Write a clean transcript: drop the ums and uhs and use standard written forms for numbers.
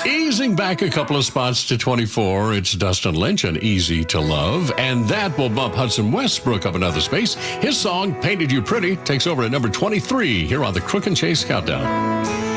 Easing back a couple of spots to 24, it's Dustin Lynch and Easy to Love. And that will bump Hudson Westbrook up another space. His song, Painted You Pretty, takes over at number 23 here on the Crook and Chase Countdown.